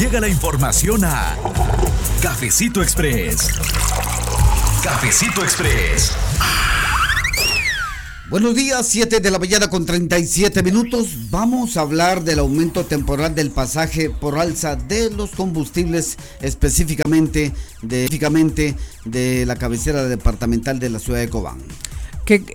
llega la información a Cafecito Express. Cafecito Express. Buenos días, 7 de la mañana con 37 minutos. Vamos a hablar del aumento temporal del pasaje por alza de los combustibles, específicamente de la cabecera departamental de la ciudad de Cobán.